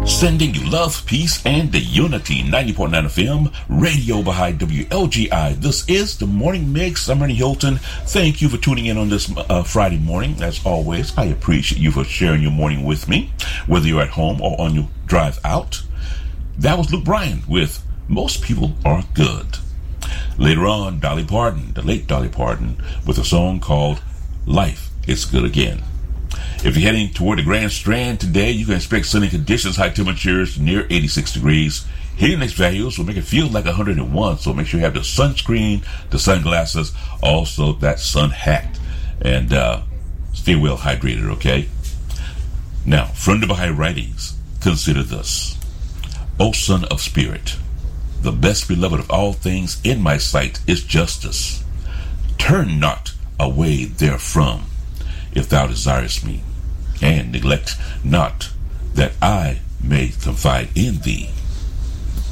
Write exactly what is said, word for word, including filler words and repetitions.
Sending you love, peace, and the unity. ninety point nine F M, Radio Baha'i W L G I. This is the Morning Mix. I'm Ernie Hilton. Thank you for tuning in on this uh, Friday morning. As always, I appreciate you for sharing your morning with me, whether you're at home or on your drive out. That was Luke Bryan with Most People Are Good. Later on, Dolly Parton, the late Dolly Parton, with a song called Life is Good Again. If you're heading toward the Grand Strand today, you can expect sunny conditions, high temperatures near eighty-six degrees. Heat index values will make it feel like one hundred one, so make sure you have the sunscreen, the sunglasses, also that sun hat, and uh, stay well hydrated, okay? Now, from the Baha'i writings, consider this. O Son of Spirit, the best beloved of all things in my sight is justice. Turn not away therefrom, if thou desirest me, and neglect not that I may confide in thee.